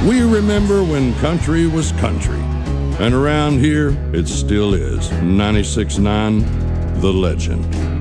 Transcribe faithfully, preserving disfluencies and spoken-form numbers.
We remember when country was country, and around here it still is. ninety-six point nine, The Legend.